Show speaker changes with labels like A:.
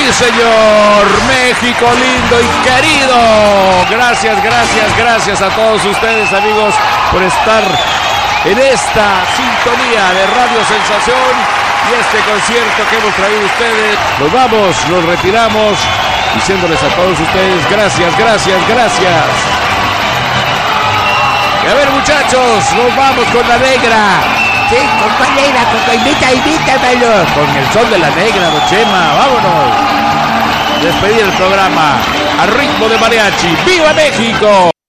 A: Sí, señor. México lindo y querido. Gracias a todos ustedes, amigos, por estar en esta sintonía de Radio Sensación y este concierto que hemos traído a ustedes. Nos vamos, nos retiramos, diciéndoles a todos ustedes gracias. Y a ver, muchachos, nos vamos con la negra.
B: Sí, con cuál negra, invítamelo.
A: Con el son de la negra, don Chema, vámonos. Despedir el programa a ritmo de mariachi. ¡Viva México!